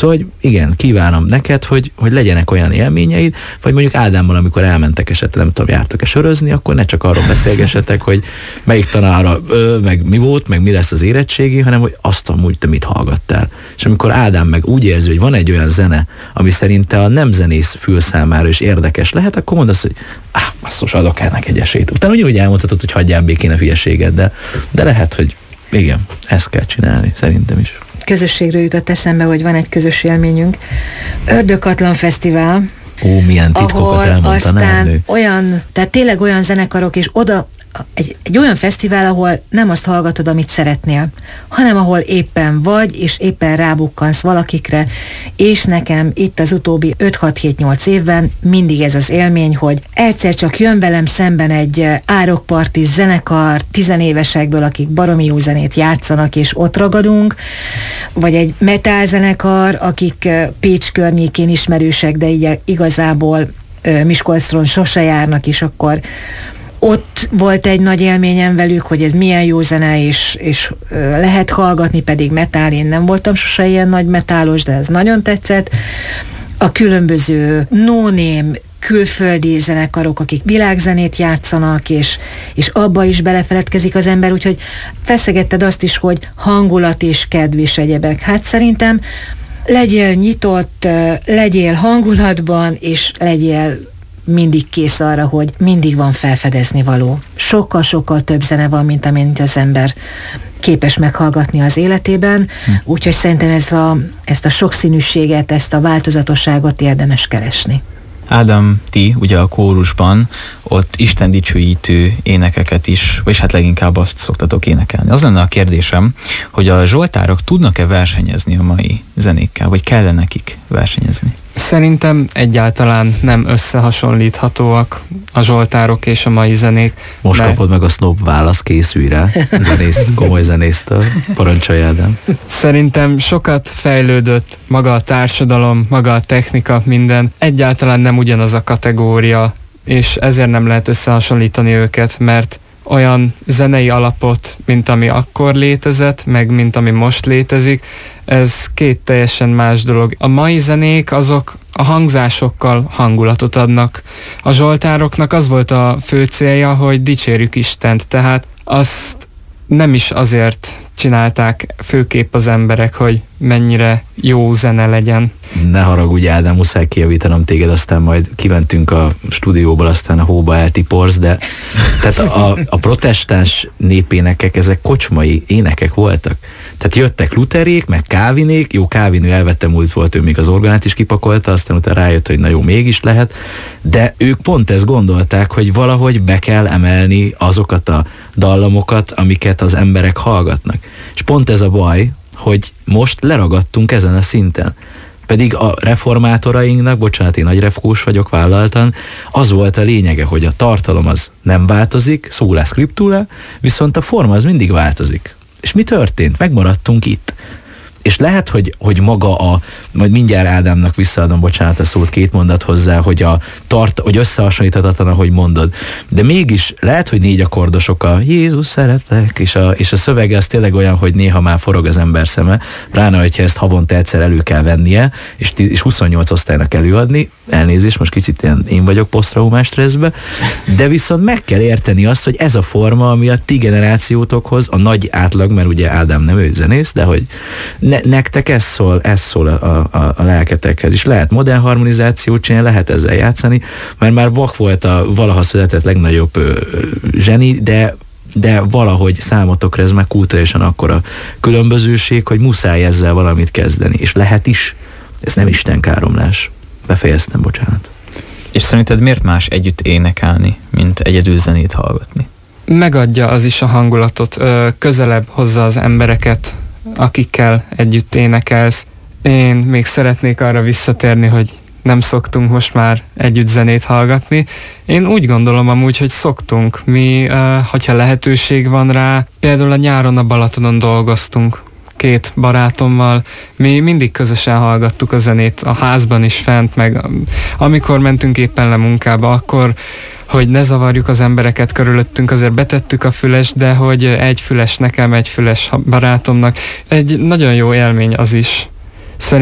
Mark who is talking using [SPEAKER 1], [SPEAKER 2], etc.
[SPEAKER 1] Szóval, hogy igen, kívánom neked, hogy legyenek olyan élményeid, vagy mondjuk Ádámmal, amikor elmentek esetleg, nem tudom, jártok-e sörözni, akkor ne csak arról beszélgessetek, hogy melyik tanára, meg mi volt, meg mi lesz az érettségi, hanem hogy azt amúgy te mit hallgattál. És amikor Ádám meg úgy érzi, hogy van egy olyan zene, ami szerinte a nem zenész fül számára is érdekes lehet, akkor mondd azt, hogy basszus, adok ennek egy esélyt. Utána úgy elmondhatod, hogy hagyjál békén a hülyeséget, de lehet, hogy igen, ezt kell csinálni, szerintem is.
[SPEAKER 2] Közösségről jutott eszembe, hogy van egy közös élményünk. Ördögkatlan Fesztivál.
[SPEAKER 1] Ó, milyen titkokat elmondanál nő.
[SPEAKER 2] Tehát tényleg olyan zenekarok, és oda egy olyan fesztivál, ahol nem azt hallgatod, amit szeretnél, hanem ahol éppen vagy, és éppen rábukkansz valakikre, és nekem itt az utóbbi 5-6-7-8 évben mindig ez az élmény, hogy egyszer csak jön velem szemben egy árokparti zenekar, 10 évesekből, akik baromi jó zenét játszanak, és ott ragadunk, vagy egy metal zenekar, akik Pécs környékén ismerősek, de így igazából Miskolcról sose járnak, és akkor ott volt egy nagy élményem velük, hogy ez milyen jó zene, és lehet hallgatni, pedig metál, én nem voltam sose ilyen nagy metálos, de ez nagyon tetszett. A különböző no-name külföldi zenekarok, akik világzenét játszanak, és abba is belefeledkezik az ember, úgyhogy feszegetted azt is, hogy hangulat és kedv és egyebek. Hát szerintem legyél nyitott, legyél hangulatban, és legyél mindig kész arra, hogy mindig van felfedezni való. Sokkal-sokkal több zene van, mint amint az ember képes meghallgatni az életében, úgyhogy szerintem ezt a sokszínűséget, ezt a változatosságot érdemes keresni.
[SPEAKER 3] Ádám, ti ugye a kórusban ott Isten dicsőítő énekeket is, vagy hát leginkább azt szoktatok énekelni. Az lenne a kérdésem, hogy a zsoltárok tudnak-e versenyezni a mai zenékkel, vagy kell nekik versenyezni?
[SPEAKER 4] Szerintem egyáltalán nem összehasonlíthatóak a zsoltárok és a mai zenék.
[SPEAKER 1] Most kapod meg a snob válasz, készülj rá, komoly zenésztől. Parancsolj, Ádám.
[SPEAKER 4] Szerintem sokat fejlődött maga a társadalom, maga a technika, minden. Egyáltalán nem ugyanaz a kategória, és ezért nem lehet összehasonlítani őket, mert olyan zenei alapot, mint ami akkor létezett, meg mint ami most létezik, ez két teljesen más dolog. A mai zenék azok a hangzásokkal hangulatot adnak. A zsoltároknak az volt a fő célja, hogy dicsérjük Istent, tehát azt nem is azért csinálták főképp az emberek, hogy mennyire jó zene legyen.
[SPEAKER 1] Ne haragudj, Ádám, muszáj kijavítanom téged, aztán majd kimentünk a stúdióból, aztán a hóba eltiporsz, de tehát a protestáns népénekek, ezek kocsmai énekek voltak. Tehát jöttek luterék, meg Kávinék, jó, Kávin elvette, múlt volt, ő még az orgonát is kipakolta, aztán utána rájött, hogy na jó, mégis lehet, de ők pont ezt gondolták, hogy valahogy be kell emelni azokat a dallamokat, amiket az emberek hallgatnak. És pont ez a baj, hogy most leragadtunk ezen a szinten. Pedig a reformátorainknak, bocsánat, én nagy refkós vagyok vállaltan, az volt a lényege, hogy a tartalom az nem változik, szóla scriptura, viszont a forma az mindig változik. És mi történt? Megmaradtunk itt. És lehet, hogy maga majd mindjárt Ádámnak visszaadom, bocsánat a szót, 2 mondat hozzá, hogy hogy összehasonlíthatatlan, ahogy mondod. De mégis lehet, hogy 4 akkordosok a Jézus szeretlek, és a szövege az tényleg olyan, hogy néha már forog az ember szeme, pláne, hogyha ezt havonta egyszer elő kell vennie, és 28 osztálynak előadni, elnézést, most kicsit én vagyok posztraumás stresszbe, de viszont meg kell érteni azt, hogy ez a forma, ami a ti generációtokhoz, a nagy átlag, mert ugye Ádám nem ő zenész, de hogy nektek ez szól a lelketekhez, és lehet modern harmonizációt csinálni, lehet ezzel játszani, mert már Bach volt a valaha született legnagyobb zseni, de valahogy számotokra ez meg kulturálisan akkora különbözőség, hogy muszáj ezzel valamit kezdeni, és lehet is, ez nem istenkáromlás. Befejeztem, bocsánat.
[SPEAKER 3] És szerinted miért más együtt énekelni, mint egyedül zenét hallgatni?
[SPEAKER 4] Megadja az is a hangulatot, közelebb hozza az embereket, akikkel együtt énekelsz. Én még szeretnék arra visszatérni, hogy nem szoktunk most már együtt zenét hallgatni. Én úgy gondolom amúgy, hogy szoktunk. Mi, hogyha lehetőség van rá, például a nyáron a Balatonon dolgoztunk 2 barátommal, mi mindig közösen hallgattuk a zenét a házban is fent, meg amikor mentünk éppen le munkába, akkor hogy ne zavarjuk az embereket körülöttünk, azért betettük a füles, de hogy egy füles nekem, egy füles barátomnak. Egy nagyon jó élmény az is.